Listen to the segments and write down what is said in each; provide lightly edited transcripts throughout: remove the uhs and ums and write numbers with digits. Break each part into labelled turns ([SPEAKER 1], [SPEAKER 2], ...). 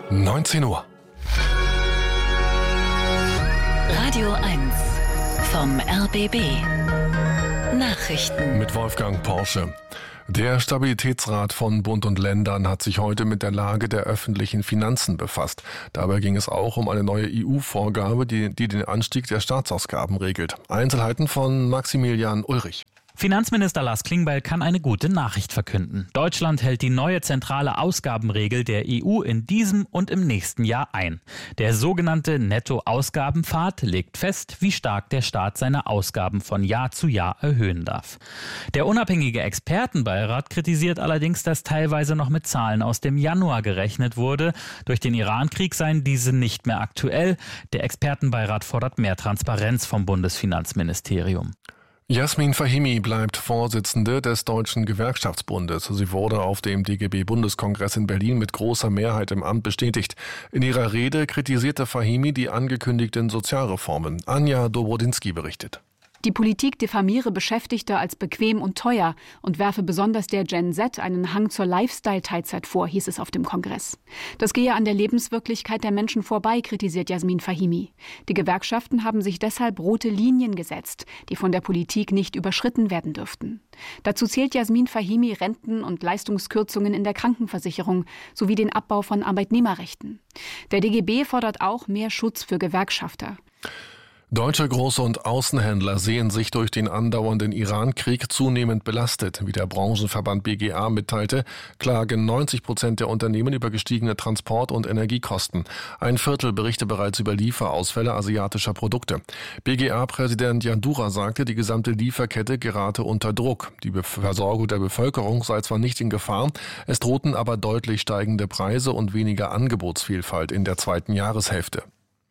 [SPEAKER 1] 19 Uhr.
[SPEAKER 2] Radio 1 vom RBB. Nachrichten
[SPEAKER 1] Mit Wolfgang Porsche. Der Stabilitätsrat von Bund und Ländern hat sich heute mit der Lage der öffentlichen Finanzen befasst. Dabei ging es auch um eine neue EU-Vorgabe, die den Anstieg der Staatsausgaben regelt. Einzelheiten von Maximilian Ulrich.
[SPEAKER 3] Finanzminister Lars Klingbeil kann eine gute Nachricht verkünden. Deutschland hält die neue zentrale Ausgabenregel der EU in diesem und im nächsten Jahr ein. Der sogenannte Nettoausgabenpfad legt fest, wie stark der Staat seine Ausgaben von Jahr zu Jahr erhöhen darf. Der unabhängige Expertenbeirat kritisiert allerdings, dass teilweise noch mit Zahlen aus dem Januar gerechnet wurde. Durch den Irankrieg seien diese nicht mehr aktuell. Der Expertenbeirat fordert mehr Transparenz vom Bundesfinanzministerium.
[SPEAKER 1] Jasmin Fahimi bleibt Vorsitzende des Deutschen Gewerkschaftsbundes. Sie wurde auf dem DGB-Bundeskongress in Berlin mit großer Mehrheit im Amt bestätigt. In ihrer Rede kritisierte Fahimi die angekündigten Sozialreformen. Anja Dobrodinsky berichtet.
[SPEAKER 4] Die Politik diffamiere Beschäftigte als bequem und teuer und werfe besonders der Gen Z einen Hang zur Lifestyle-Teilzeit vor, hieß es auf dem Kongress. Das gehe an der Lebenswirklichkeit der Menschen vorbei, kritisiert Jasmin Fahimi. Die Gewerkschaften haben sich deshalb rote Linien gesetzt, die von der Politik nicht überschritten werden dürften. Dazu zählt Jasmin Fahimi Renten- und Leistungskürzungen in der Krankenversicherung sowie den Abbau von Arbeitnehmerrechten. Der DGB fordert auch mehr Schutz für Gewerkschafter.
[SPEAKER 1] Deutsche Groß- und Außenhändler sehen sich durch den andauernden Irankrieg zunehmend belastet. Wie der Branchenverband BGA mitteilte, klagen 90% der Unternehmen über gestiegene Transport- und Energiekosten. Ein Viertel berichte bereits über Lieferausfälle asiatischer Produkte. BGA-Präsident Jandura sagte, die gesamte Lieferkette gerate unter Druck. Die Versorgung der Bevölkerung sei zwar nicht in Gefahr, es drohten aber deutlich steigende Preise und weniger Angebotsvielfalt in der zweiten Jahreshälfte.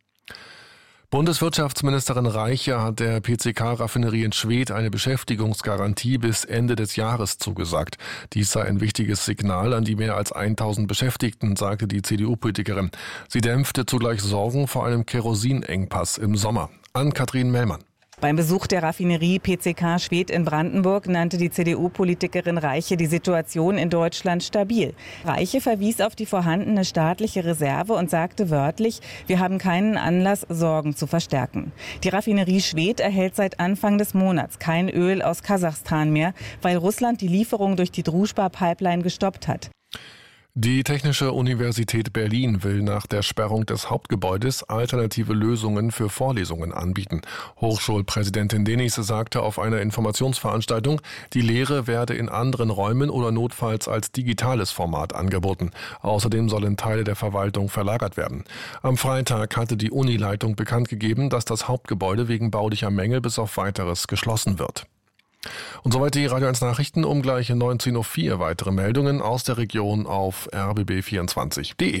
[SPEAKER 1] Bundeswirtschaftsministerin Reiche hat der PCK-Raffinerie in Schwedt eine Beschäftigungsgarantie bis Ende des Jahres zugesagt. Dies sei ein wichtiges Signal an die mehr als 1000 Beschäftigten, sagte die CDU-Politikerin. Sie dämpfte zugleich Sorgen vor einem Kerosinengpass im Sommer. Ann-Kathrin Mellmann.
[SPEAKER 5] Beim Besuch der Raffinerie PCK Schwedt in Brandenburg nannte die CDU-Politikerin Reiche die Situation in Deutschland stabil. Reiche verwies auf die vorhandene staatliche Reserve und sagte wörtlich, wir haben keinen Anlass, Sorgen zu verstärken. Die Raffinerie Schwedt erhält seit Anfang des Monats kein Öl aus Kasachstan mehr, weil Russland die Lieferung durch die Druzhba-Pipeline gestoppt hat.
[SPEAKER 1] Die Technische Universität Berlin will nach der Sperrung des Hauptgebäudes alternative Lösungen für Vorlesungen anbieten. Hochschulpräsidentin Denis sagte auf einer Informationsveranstaltung, die Lehre werde in anderen Räumen oder notfalls als digitales Format angeboten. Außerdem sollen Teile der Verwaltung verlagert werden. Am Freitag hatte die Unileitung bekannt gegeben, dass das Hauptgebäude wegen baulicher Mängel bis auf Weiteres geschlossen wird. Und soweit die Radio 1 Nachrichten, um gleich 19.04 Uhr weitere Meldungen aus der Region auf rbb24.de.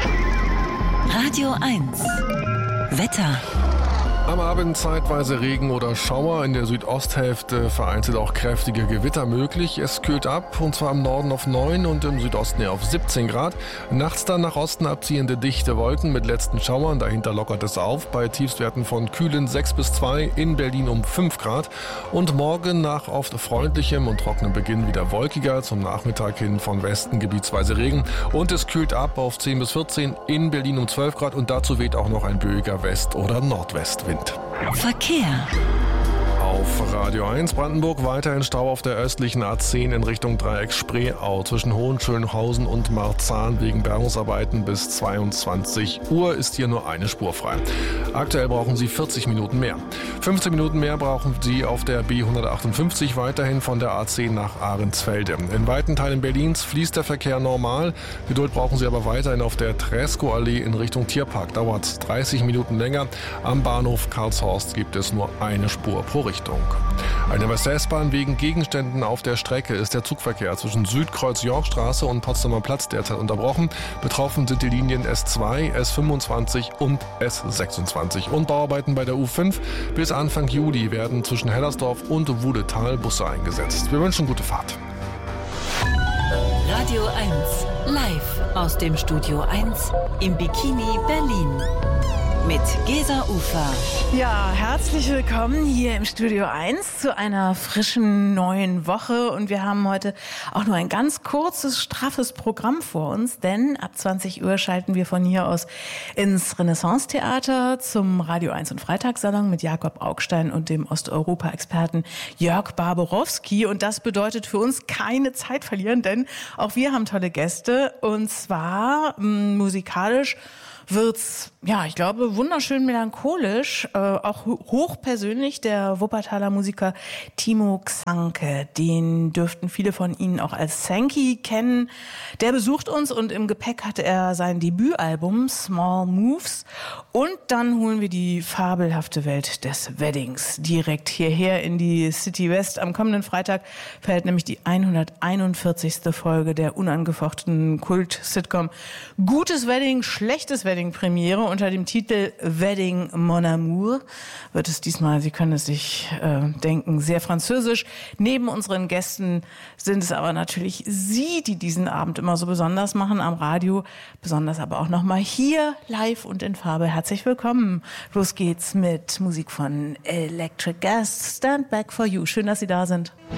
[SPEAKER 2] Radio 1 Wetter.
[SPEAKER 1] Am Abend zeitweise Regen oder Schauer, in der Südosthälfte vereinzelt auch kräftige Gewitter möglich. Es kühlt ab, und zwar im Norden auf 9 und im Südosten auf 17 Grad. Nachts dann nach Osten abziehende dichte Wolken mit letzten Schauern, dahinter lockert es auf, bei Tiefstwerten von kühlen 6 bis 2, in Berlin um 5 Grad. Und morgen nach oft freundlichem und trockenem Beginn wieder wolkiger, zum Nachmittag hin von Westen gebietsweise Regen. Und es kühlt ab auf 10 bis 14, in Berlin um 12 Grad und dazu weht auch noch ein böiger West- oder Nordwestwind.
[SPEAKER 2] Verkehr.
[SPEAKER 1] Auf Radio 1 Brandenburg weiterhin Stau auf der östlichen A10 in Richtung Dreieck Spreeau. Zwischen Hohenschönhausen und Marzahn wegen Bergungsarbeiten bis 22 Uhr ist hier nur eine Spur frei. Aktuell brauchen Sie 40 Minuten mehr. 15 Minuten mehr brauchen Sie auf der B158 weiterhin von der A10 nach Ahrensfelde. In weiten Teilen Berlins fließt der Verkehr normal. Geduld brauchen Sie aber weiterhin auf der Tresco-Allee in Richtung Tierpark. Dauert 30 Minuten länger. Am Bahnhof Karlshorst gibt es nur eine Spur pro Richtung. Eine West-S-Bahn wegen Gegenständen auf der Strecke ist der Zugverkehr zwischen Südkreuz-Yorkstraße und Potsdamer Platz derzeit unterbrochen. Betroffen sind die Linien S2, S25 und S26. Und Bauarbeiten bei der U5 bis Anfang Juli werden zwischen Hellersdorf und Wuhletal Busse eingesetzt. Wir wünschen gute Fahrt.
[SPEAKER 2] Radio 1 live aus dem Studio 1 im Bikini Berlin. mit Gesa Ufer.
[SPEAKER 6] Ja, herzlich willkommen hier im Studio 1 zu einer frischen neuen Woche. Und wir haben heute auch nur ein ganz kurzes, straffes Programm vor uns, denn ab 20 Uhr schalten wir von hier aus ins Renaissance-Theater zum Radio 1 und Freitagssalon mit Jakob Augstein und dem Osteuropa-Experten Jörg Barborowski. Und das bedeutet für uns keine Zeit verlieren, denn auch wir haben tolle Gäste. Und zwar musikalisch wird's, ja, ich glaube, wunderschön melancholisch, auch hochpersönlich. Der Wuppertaler Musiker Timo Xanke, den dürften viele von Ihnen auch als Sankey kennen. Der besucht uns und im Gepäck hatte er sein Debütalbum Small Moves. Und dann holen wir die fabelhafte Welt des Weddings direkt hierher in die City West. Am kommenden Freitag fällt nämlich die 141. Folge der unangefochtenen Kult-Sitcom Gutes Wedding, Schlechtes Wedding Premiere unter dem Titel Wedding Mon Amour. Wird es diesmal, Sie können es sich denken, sehr französisch. Neben unseren Gästen sind es aber natürlich Sie, die diesen Abend immer so besonders machen am Radio. Besonders aber auch nochmal hier live und in Farbe. Herzlich willkommen. Los geht's mit Musik von Electric Gas. Stand Back for You. Schön, dass Sie da sind.